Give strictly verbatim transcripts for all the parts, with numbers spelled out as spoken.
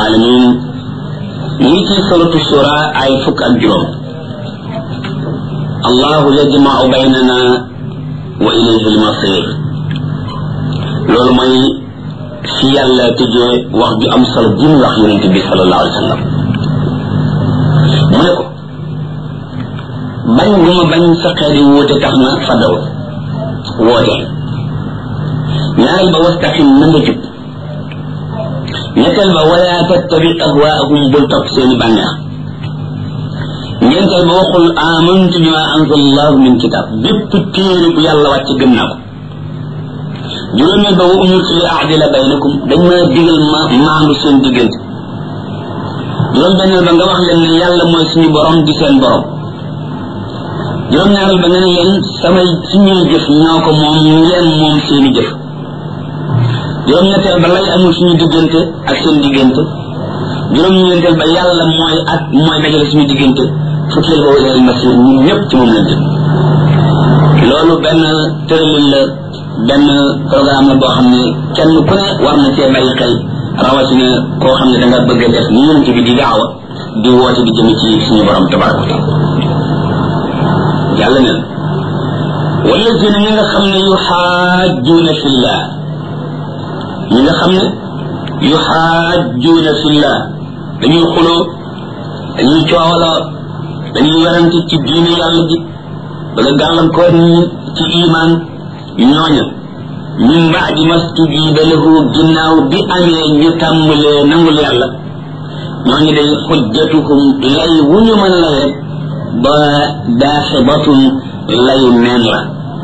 alamin ñi ci suratu shura ay fukk ak juróom allahu yajma'u baynana wa ilayhi al-masir loolu mooy fi yàlla tëjee wax ju am solo ji mu wax yonente bi sallallahu alayhi wa sallam mu ne ko bañ gu ma bañ sa xeet yi wóote tax na fadaw woote ñaareel ba wastaqim na nga jub ñetteel ba wala tattabi ahwaahum bul topp seeni bànneex ñeenteel ba waxul amantu bima anzalallahu min kitab bépp téere bu yàlla wàcc gëm naa ko juróomeel ba wa umirtu li a'dila baynakum dañ ma digal ma maandu seen diggante juróom benneel ba nga wax leen ne yàlla mooy suñu borom di seen borom juróom ñaareel ba nga ne leen samay suñuy jëf ñoo ko moom leen moom seeni jëf juróom ñetteel ba lay amul suñu diggante ak seen diggante juróom ñeenteel ba yàlla mooy ak mooy dajale suñu diggante fukkeel ba wala masir ñun ñëpp ci moom lañ jëm loolu benn tëralin la benn programme la boo xam ne kenn ku ne war na cee bàyyi xel rawatina koo xam ne da nga bëgg a def ni yonent bi di daawa di woote di jëm ci suñu borom tabaraka wa taala yàlla neen wallazina ñi nga xam ne yuxaajjuuna fillah ñi nga xam ne yuxaajjuuna fillah dañuy xuloo dañuy coowaloo dañuy werante ci diine yàlla ji bëgg gàllankoor ñi ci iman ñooña min baadi mastujiba lahu ginnaaw bi amee ñu tàmbalee nangul yàlla ñooñu day xujjatuhum lay wu ñu mën a laye ba daaxibatun layu neen la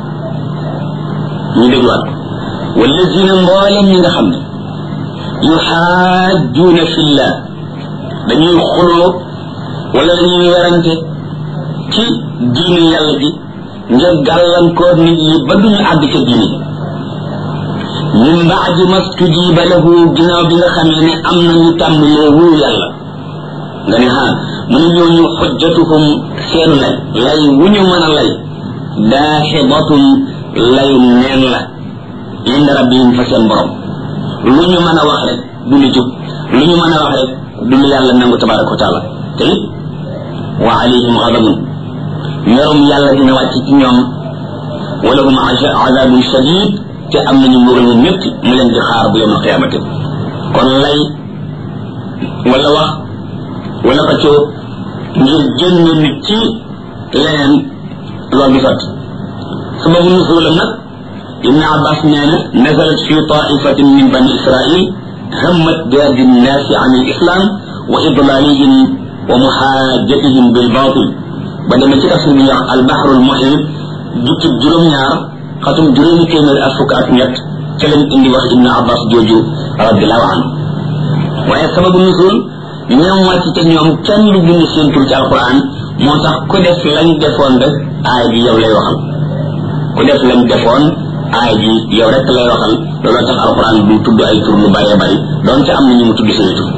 ñu dégluwaat ko wallazina mboolem ñi nga xam ne yuxaajjuuna fillah dañuy xuloo wala dañuy werante ci diine yàlla ji ngir gàllankoor nit ñi ba duñu àgg ca diine min baadi mastujiba lahu ginnaaw bi nga xamee ne am nañu tàmbalee wuyu yàlla nga ne haa mu ne ñooñu xujjatuhum seenu lay lay wu ñu mën a lay daaxibatun lay neen la inda rabbihim fa seen borom lu ñu mën a wax rek du lu jub lu ñu mën a wax rek du lu yàlla nangu tabaraka wa taala te it wa alayhim ghadabun merum yàlla dina wàcc ci ñoom wala hum azabun shadid te am nañu mbugal mu métti mu leen di xaar bu yawmal qiyaamati kon lay wala wax wala xëccoo ngir génne nit ci leneen loolu du sotti sababu nuzulam nag ibn abbas nee na nazalat fi taifatin min bani israil hammat biadi nnaasi an al islam wa idlalihim wa muhajatihim bil batil ba demee ci tafsir bi wax al bahru al muhit jukki juróom-ñaar xatum juróomi téeméer ak fukk ak ñett ca lañ indi wax ibn abbas jooju radiallahu anhu waaye sababu nusul ñoom wàcc te ñoom kenn lu bind seen tur ci alquran moo tax ku def lañ defoon rek aay bi yow lay waxal ku def lañ defoon aay bi yow rek lay waxal looloo tax alquran du tudd ay tur lu bëree bëri doonte am na ñu mu tudd seen tur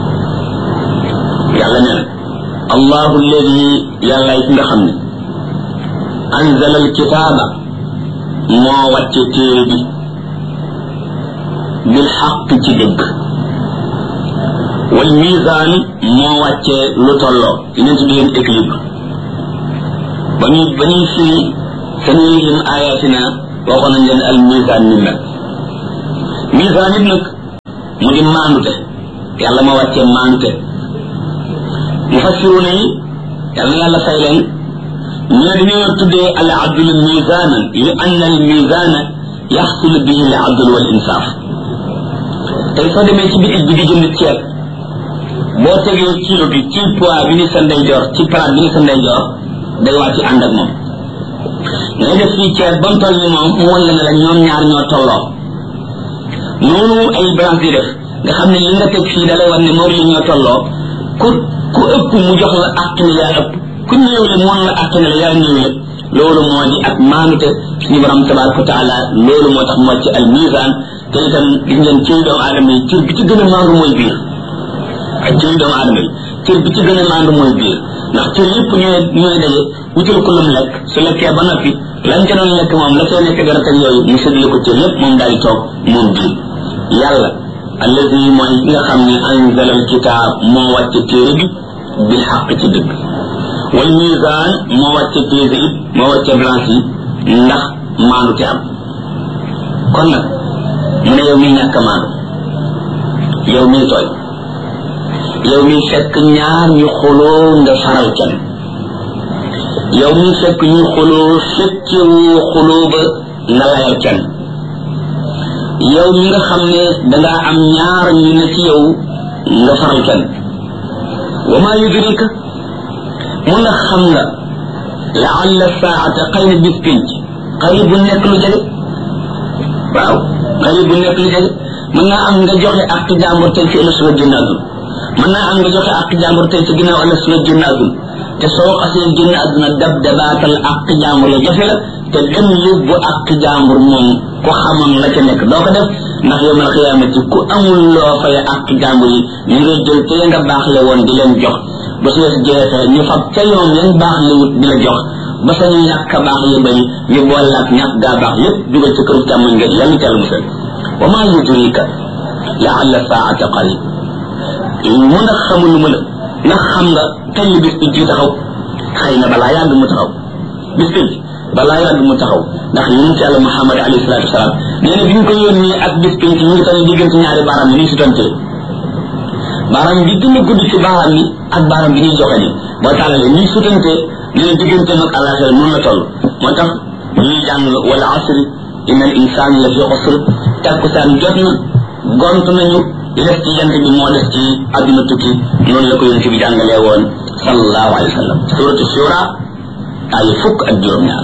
yàlla nee na allahu alladi yàlla it nga xam ne anzala alkitaaba moo wàcce téere bi bil xaq ci dëgg wal misaan moo wàcce lu tolloo dinañ ci digeen équilibre ba ñuy ba ñuy firi sanurihim ayatina waxoon nañ leen al misaan ni mel misaan it nag mu di maandute yàlla moo wàcce maandute mufassiruna yi yàlla yàlla fay leen ñoo dañoo tuddee al adl misanan li anna al misana yaxsul bihi al adl wal insaf tey soo demee ci bitig bi di jënd ceeb boo tegee kilo bi ci poids bi ni sa ndeyjoor ci palaat bi ni sa ndeyjoor day wàcc ànd ak moom ngay def fii ceeb ba mu toll ni moom mu wan la ne la ñoom ñaar ñoo tolloo noonu ay balance di def nga xam ne li nga teg fii da lay wan ne moom li ñoo tolloo ku ku ëpp mu jox la àq ne yaa ëpp ku néew le moon la àq ne la yaa néew le loolu moo di ak maanute suñu borom tabaraka wa taala loolu moo tax moo ci al misaan te itam gis ngeen ci doomu aadama yi cër bi ci gën a maandu mooy biir ak ci doomu aadama yi cër bi ci gën a maandu mooy biir ndax cër yëpp ñooy ñooy daje wutal ko lu mu lekk su lekkee ba noppi lañ ca doon lekk moom la cay nekk dara teg yooyu mu séddale ko cër yëpp moom daal di toog moom biir yàlla allazi mooy nga xam ne anzala alkitab moo wàcce téere bi bil xaq ci dëgg wal mizan moo wàcce téere it moo wàcce balance yi ndax maandu te am kon nag mu ne yow mi ñàkk maandu yow mi tooy yow mi fekk ñaar ñu xuloo nga faral kenn yow mi fekk ñu xuloo fekkewu xuloo ba nga layal kenn yow mi nga xam ne dangaa am ñaar ñu ne ci yow nga faral kenn wa ma yudrika mu ndax xam nga laalla saata xëy na bis pinc xëy bu nekk lu jege waaw xëy bu nekk lu jege mën naa am nga joxe ak jàmbur tey ci ëllëg suba génn àdduna mën naa am nga joxe ak jàmbur tey ci ginnaaw ëllëg suba génn àdduna te soo xasee génn àdduna dab dabaatal ak jàmbur la jafe la te dem yóbbu ak jàmbur moom ku xamoon la ca nekk doo ko def ndax yow mal xiyaamati ku amul loo fay ak jàmbur yi ñu ngay jël te nga baax le woon di leen jox ba su wees jeexee ñu fab ca yoon yan baax le wut di la jox ba sa ñu ñàkk baax yi bari ñu boole ak ñàkk gaa baax yépp dugal ci këru càmmoñ nga yàlla teel musal wa ma yudrika laalla saata qarib mu ndax xamul lu ma la ndax xam nga kañ la bis bi ji taxaw xëy na balaa yàgg mu taxaw bis bi balaa yàgg mu taxaw ndax yonent yàlla Muhammad alayhi salaatu wasalaam nee na bi ñu ko yónnee ak bis bi ñu ngi tane diggante ñaari baaraam yi ñuy sutantee baaraam bi gën a gudd ci baaraam yi ak baaraam bi ñuy joxe ni boo tàllalee ñuy sutantee nee na diggante mag àllaaxira noonu la toll moo tax ñuy jàng wala asri inna al insaan la fi xusr takkusaan jot na gont nañu li des ci jant bi moo des ci adduna tukki noonu la ko yonent bi jàngalee woon sallallahu alayhi wa sallam suratu shura ay fukk ak juróom-ñaar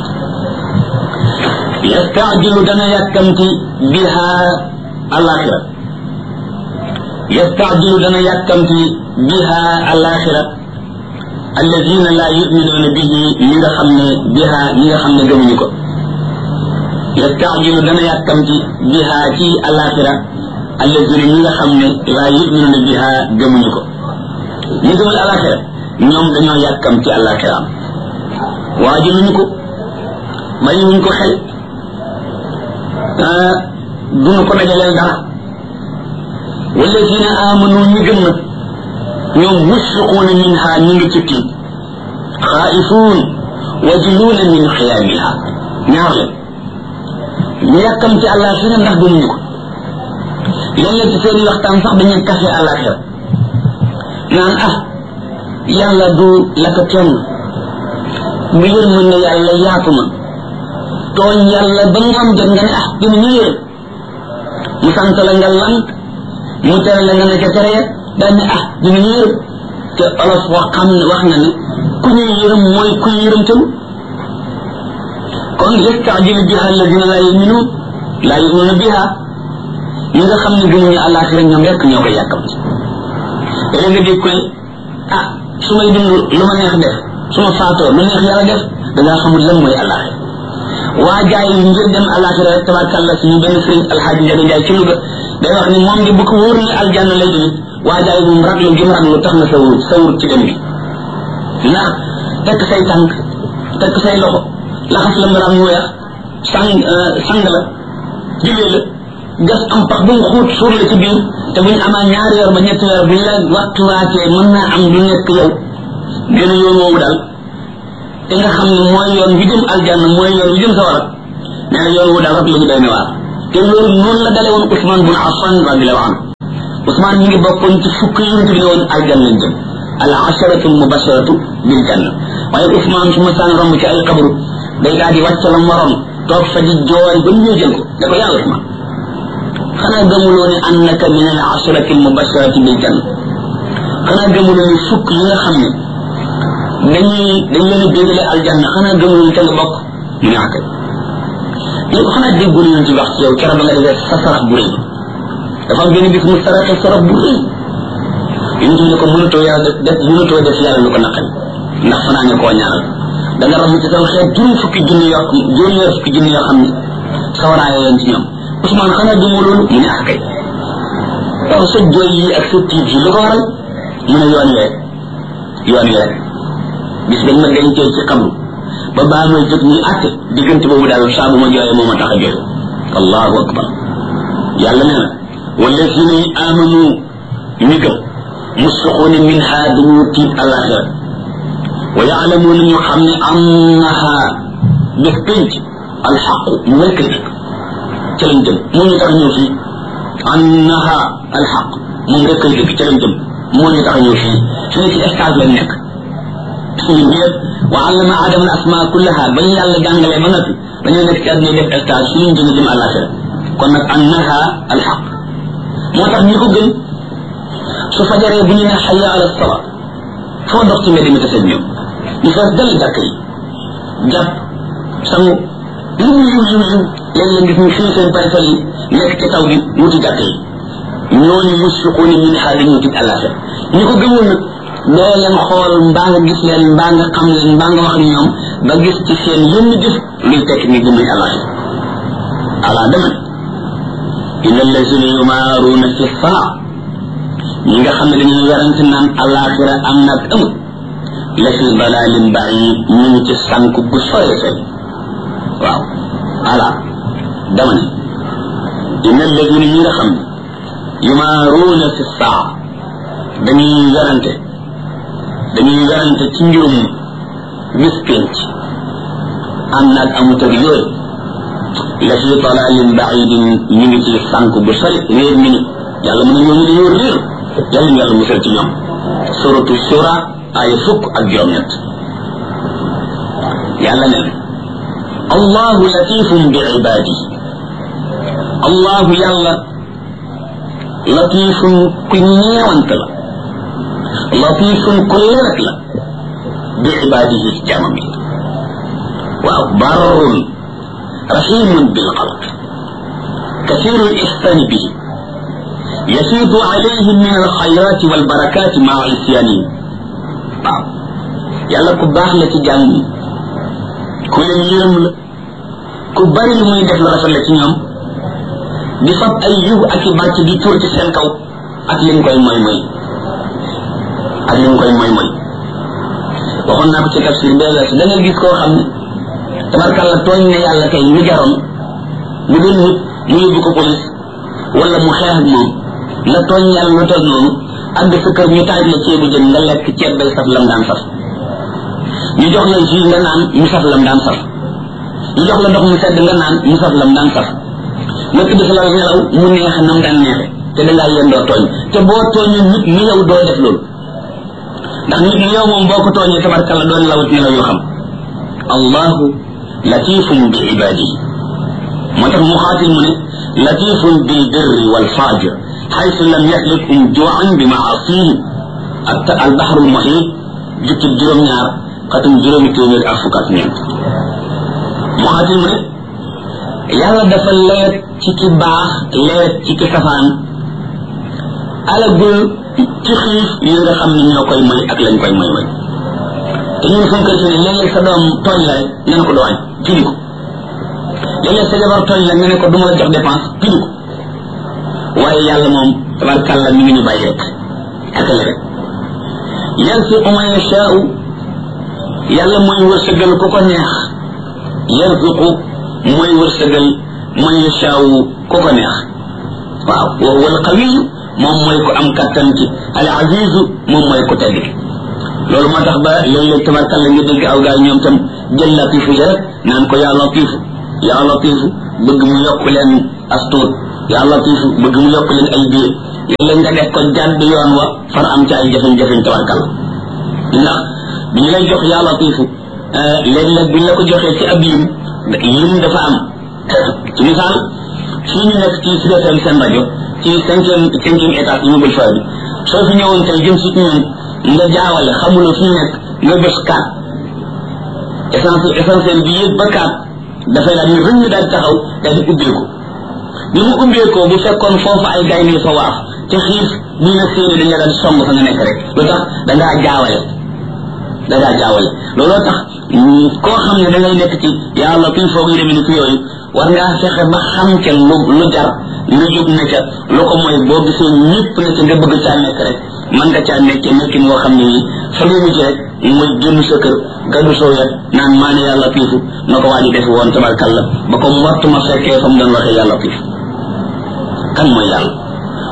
yastaajilu dana yàkkamti biha alaxira yastaajilu dana yàkkamti biha alaxira alladina la yuminuuna bihi ñi nga xam ne biha ñi nga xam ne gëmuñu ko yastaajilu dana yàkkamti biha ci alaxira alladina ñi nga xam ne la yuminuuna biha gëmuñu ko ñi gëmul alaxira ñoom dañoo yàkkamti alaxira waaji luñu ko may wuñ ko xel duñu ko dajaleel dara walladina amanu ñi gëm nag ñoom mushfiquuna minha ñi ngi ci tiit xaa'ifuun wajiluuna min xiyaamiha ñaar leen ñu yàkkamti àllaaxira ndax gëmuñu ko léeg-léeg ci seen waxtaan sax dañuy kafe àllaaxira naan ah yàlla du la ko kenn bu yërmande yàlla yaatu na tooñ yàlla ba ngoon jot nga ne ah dina ñu yërëm mu sant la nga lank mu tere la nga ne ca tere daal ne ah dina ñu yërëm te olof wax xam ne wax na ne ku ñuy yërëm mooy ku yërëm talu kon yastaajilu biha alladina la yuminuun la yuminuuna biha ñi nga xam ne gëmuñu àllaaxira ñoom rek ñoo koy yàkkamti léegi nga dégg ko ne ah su may dund lu ma neex def su ma faatoo lu neex yàlla def dangaa xamul lan mooy àllaaxira waa jaay yi ngir dem àllaaxira rek tabarkàlla suñu benn sëriñ alxaaji Njaga Njaay ci Louga day wax ni moom di bu ko wóor ni aljanna lay demit waa jaay moom raglu gi mu raglu tax na sawur sawur ci dem bi ndax tekk say tànk tekk say loxo laxas la mbaram mu weex sang sang la jullee la gas am pax bu mu xuut suur la ci biir te buñ amaa ñaari weer ba ñetti weer buñ la waxtuwaatee mën naa am lu nekk yow gën a yoon woowu daal te nga xam ne mooy yoon wi jëm aljanna mooy yoon wi jëm sawara nee na yoon wu daal rek la ñu doy ne waar te loolu noonu la dale woon Ousmane bun Affan radiallahu anhu Ousmane mi ngi bokkoon ci fukk yonent bi ne woon aljanna lañ jëm al asharatu mubasharatu bil janna waaye Ousmane su ma saan romb ci ay xabru day daal di wàcc la morom toog fa di jooy ba ñu jël ko ne ko yaa Ousmane xanaa gëmuloo ne annaka min al asharati mubasharati bil janna xanaa gëmuloo ne fukk yi nga xam ne dañuy dañ leen a dégale aljanna xanaa gëmuloo te nga bokk mu ne akay yow xanaa déggul ñu ci wax ci yow keroog ba nga defee sa sarax bu rëy dafa am benn bis mu saraxe sarax bu rëy yonent bi ne ko mënatoo yàlla def def mënatoo def yàlla lu ko naqari ndax fanaa nga koo ñaanal da nga ram ci sama xeet juróom fukki junni yoo juróom ñaar fukki junni yoo xam ne sawaraaye leen ci ñoom Ousmane xanaa gëmoo loolu mu ne akay waaw sa jooy yi ak sa tiit yi lu ko waral mu ne yoon wi rek yoon wi rek bis dañ ma dencee ci xabru ba baa may jóg ñuy àtte diggante boobu daal saa bu ma jooyee moo ma tax a jooy allahu akbar yàlla nee na wallazina amanu ñu gëm musfiquuna minha dañu tiit alaxira wa yaalamuuna ñu xam ne annaha bés pénc alxaqu ñu wér kër ca lañ jëm moo ñu tax ñëw fii annaha alxaq moom rek kay dëgg ca lañ jëm moo ñu tax ñëw fii fi ne ci stage lañ nekk suñu ñëpp wa allama adama al asma kullaha ba ñu yàlla jàngalee ba noppi dañoo nekk ci àdduna def stage suñu jëm jëm alaxira kon nag annaha alxaq moo tax ñi ko gën su fajaree bu ñu ne xayya ala sala foo dox ci mbedd mi tase ñoom ñu fees dal jàkk yi jàpp sangu lu mu yiw yiw yiw léeg-léeg gis ñu fii seen parifal yi nekk ci taw bi wuti jàkk yi ñooñu musfiquuna minha dañu tiit àllaaxira ñi ko gëmul nag doo leen xool mbaa nga gis leen mbaa nga xam leen mbaa nga wax ak ñoom ba gis ci seen yenn jëf luy tekk ni gëmuy àllaaxira ala dama inna allazina yumaaruuna fi saa ñi nga xam ne dañuy werante naan àllaaxira am nag amul la fi dalalin baid ñu ngi ci sànk bu sore sore waaw ala dama ne inna alladina ñi nga xam ne yumaaruuna fi saa dañuy werante dañuy werante ci mbirum bis penc am nag amut ak yooyu la fi dalalin baidin ñu ngi ci sànk bu sore réer mi ni yàlla mën na ñooñu dañoo réer yàlla ñu yàlla musal ci ñoom suratu shura ay fukk ak juróom ñett yàlla ne allahu latifun bi ibadihi allahu yàlla latifun ku ñeewant la latifun ku lewet la bi ibadihi ci jaamam yi waaw barrun rahimun bil xalq كثير الإحسان به يفيض عليهم من الخيرات والبركات مع عصيانهم waaw yàlla ku baax la ci jàmm yi ku leen yërëm la ku bari lu muy def lu rafet la ci ñoom di fab ay yiw ak i bàcc di tuur ci seen kaw ak li mu koy moy moy ak li mu koy moy moy waxoon naa ko ci tafsir bee weesu da nga gis koo xam ne tabarkàlla tooñ ne yàlla kay lu jaroon bu doon nit mu yóbbu ko police wala mu xeex ak moom nga tooñ yàlla lu toll noonu àgg sa kër ñu taaj la ceebu jën nga lekk ceeb bay saf lam daan saf ñu jox la jus nga naan mu saf lam daan saf ñu jox la ndox mu sedd nga naan mu saf lam daan saf nga tëdd fa la nelaw mu neex nam daan neexe te da ngaa yendoo tooñ te boo tooñee nit ni yow doo def loolu ndax nit ni yow moom boo ko tooñee tabarkalla doon lawut nelaw yoo xam allahu latifun bi ibadihi moo tax mu xaatil mu ne latifun bil birri wal fajir حيث لم يهلكهم جوعا بمعاصيه البحر المحيط جكب جرم نار قتم جرم تيمير أفكات نيانت محاتم ne yàlla dafa leet ci ki baax leet ci ki safaan alagul ci xiif yi nga xam ne ñoo koy moy ak lañ koy moy moy te ñun suñ koy fi ne léeg-léeg sa doom tooñ la rek nga ne ko dooñ pidi ko léeg-léeg sa jabar tooñ la nga ne ko du ma la jox dépense pidi ko waaye yàlla moom tabarkàlla mi ngi ñu bàyyi rek ak la rek yarzuqu man yashaa'u yàlla mooy wërsëgal ku ko neex yarzuqu mooy wërsëgal man yashaa'u ku ko neex waaw wa huwa al qawiyyu moom mooy ko am kattan ci al azizu moom mooy ko tedd loolu moo tax ba léeg-léeg tabarkàlla nga dégg aw gaay ñoom tam jël latifu ja rek naan ko yaa latifu yaa latifu bëgg mu yokk leen astuut yaa latifu bëgg mu yokk leen ay biir léeg-léeg nga def ko jàdd yoon wa far am ci ay jafe-jafe tabarkàlla ndax bi ñu lay jox yaa latifu léeg-léeg bu ñu la ko joxee ci ab lim lim dafa am ci misaal fii ñu nekk ci Sud F M seen rajo ci cinquième cinquième étage immeuble fa bi soo fi ñëwoon tey jëm si ñun nga jaawale xamuloo fi ñu nekk nga bés kaat essence essentiel bi yëpp ba kaat dafay daal ni rëñ daal taxaw daal di ubbeeku bi mu ubbeekoo bu fekkoon foofu ay gaynde fa waaf te xiif bu ñu séeni dañ la daan song fa nga nekk rek lu tax da ngaa jaawale da ngaa jaawale looloo tax koo xam ne da ngay nekk ci yàlla kuy foog yu demee ni fi yooyu war ngaa fexe ba xam ca lu lu jar lu jóg na ca lu ko mooy boo gisee ñëpp ne ca nga bëgg caa nekk rek man nga caa nekkee nekkin moo xam ne nii fa nga mujj rek mooy génn sa kër gàddu soo yet naan maa ne yàlla piifu na ko waa ji def woon tabarkalla ba ko mortu ma fekkee fa mu doon waxee yàlla piif kan mooy yàlla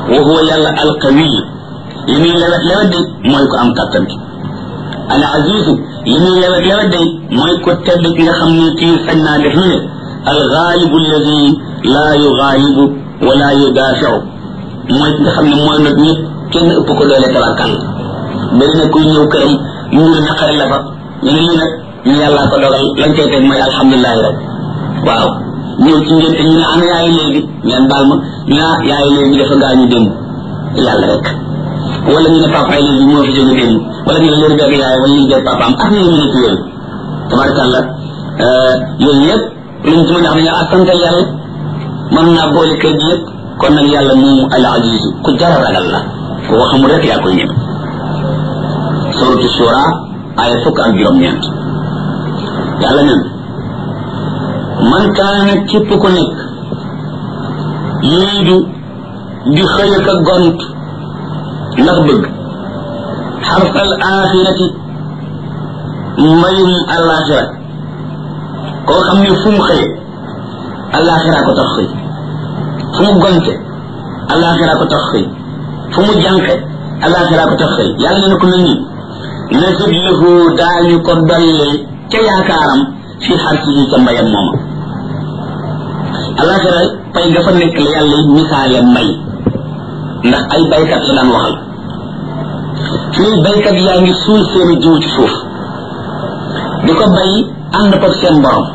wa huwa yàlla alqawiyu li muy lewet lewet day mooy ko am kattan ki al azizu li muy lewet lewet day mooy ko tedd ki nga xam ne kii sañ naa def lu ne al gaalibu alladi laa yugaalibu wala yudaafiu mooy ki nga xam ne mooy nag ñëpp kenn ëpp ko doole tabarkal bëri na kuy ñëw këram ñu ngi naqari la fa ñu ne lii nag ñu yàllaa ko dogal lañ koy teg mooy alhamdulilahi rek waaw ñëw ci ngeen te ñu ne ana yaayu léegi ngeen baal ma ñu naa yaayu léegi dafa gaañu démb yàlla rek wala ñu ne papaay léegi moo fi jóge démb wala ñu ne léegi beeg yaay wala ñu beeg papaam ak ñu ne ci yooyu tabarkalla yooyu yëpp luñ ci mën a xam ne ak sant yàlla mën naa boole kër gi yëpp kon nag yàlla moomu al aziz ku jara ragal la ku ko xamul rek yaa koy ñëw suratu shura aya fukk ak juróom-ñeent yàlla nen man kaana képp ku nekk yuriidu di xëy ak a gont ndax bëgg xarfal axirati mbayum alaxira koo xam ne fu mu xëye alaxira ko tax xëy fu mu gonte alaxira ko tax xëy fu mu jànqe alaxira ko tax xëy yàlla ne ko mel ni nasib lahu daañu ko dolli ca yaakaaram fi xarsihi ca mbayam mooma alaxira pay ga fa nekk la yàlla misaale mbay ndax ay baykat la daan waxal fii baykat yaa ngi suul seeni jiw ci suuf di ko bay ànd ko seen borom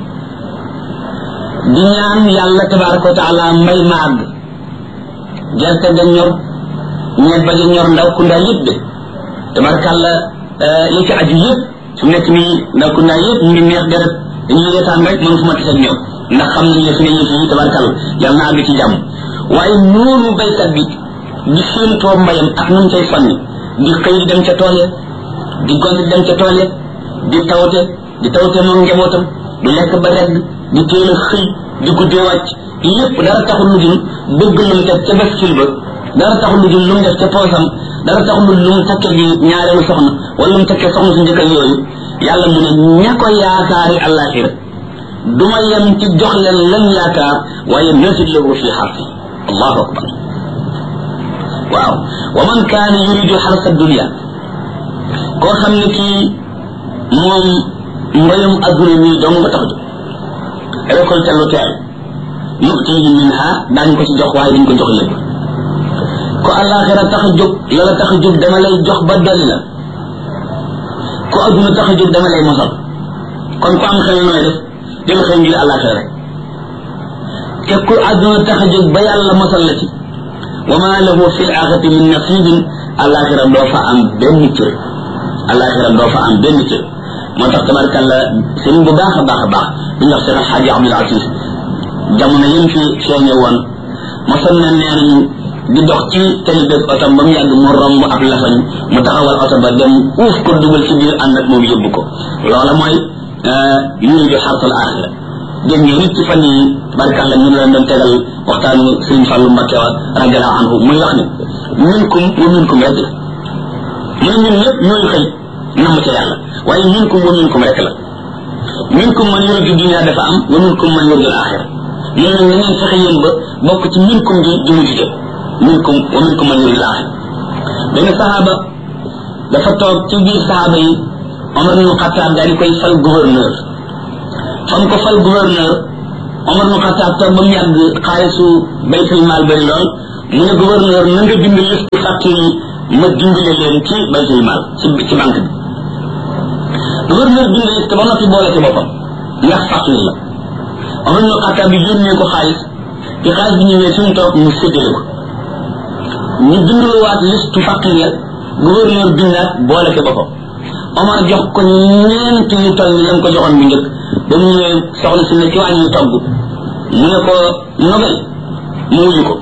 di ñaan yàlla tabaraka wa taala mbay ma àgg gerte ga ñor ñebba ga ñor ndaw ku ndaa yëpp de tabarakàlla li ci aju yëpp su nekk nii ndaw ku ndaa yëpp mu ngi neex deret dañuy reetaan rek mën fu ma tisag ñoom ndax xam nañ ne fi ne yëf yi tabarakàlla yàlla na àgg ci jàmm waaye noonu baykat bi di séentoo mbayam ak nu mu cay fanni di xëy di dem ca tool ya di gont di dem ca tool ya di tawte di tawte moom njabootam du lekk ba regg di teel a xëy di guddee wàcc lépp dara taxul lu dul bëgg lu mu def ca baskil ba dara taxul lu dul lu mu def ca poosam dara taxul lu mu takke ji ñaareelu soxna wala lu mu takke soxna su njëkkal yooyu yàlla mu ne ña ko yaakaari àllaaxira du ma yem ci jox leen lan yaakaar waaye nasid lahu fi xarfi allahu akbar waaw wa man kaana yuridu xarsa dunia koo xam ne kii moom mbayum adduna mi dong nga tax jóg récolte lu teel nutihi minha daañ ko ci jox waaye duñ ko jox lépp ko àllaaxira tax a jóg la la tax a jóg dama lay jox ba dolli la ko adduna tax a jóg dama lay mosal kon ku am xel nooy def del xëy ngir àllaaxira rek te ku adduna tax a jóg ba yàlla mosal la ci wa ma lahu fi l-aaxirati min nasibin àllaaxira doo fa am benn cër àllaaxira doo fa am benn cër moo tax tabarkalla sëriñ bu baax a baax a baax bi ñu wax seen xaaji Abdul Aziz jamono yëm fi feeñe woon mosoon na nee nañu di dox ci tali bépp oto ba mu yàgg mu romb ab lafañ mu taxawal oto ba dem uuf ko dugal ci biir ànd ak moom yóbbu ko loola mooy yuridu xarsal aaxira dégg ngeen nit ci fan yi tabarkalla ñu leen doon tegal waxtaanu sëriñ Fallu Mbakke wa radiallahu anhu muy wax ne minkum wa minkum rek la mu ne ñun ñëpp ñooy xëy namm ca yàlla waaye minkum wa minkum rek la minkum man yuridu dunya dafa am wa minkum man yuridu al-axira ñun nag ngeen fexe yéen ba bokk ci minkum ji di mujj jëm minkum wa minkum man yuridu al-axira benn saxaaba dafa toog ci biir saxaaba yi Omar ibn Khattab daal di koy fal gouverneur fam ko fal gouverneur Omar ibn Khattab toog ba mu yàgg xaalisu baytul maal bari lool mu ne gouverneur na nga bind liste facture yi ma dimbale leen ci baytul maal ci ci banque bi gouverneur bind liste ba noppi boole ci boppam ndax facture la Omar ibn Khattab bi yónnee ko xaalis bi xaalis bi ñëwee suñu toog mu séddale ko ñu bindluwaat liste facture ya gouverneur bindaat boole ci boppam Omar jox ko ñeent yu toll ni lam ko joxoon bu njëkk ba mu ñëwee soxna si ne ci wàññi togg mu ne ko nobel mu wuyu ko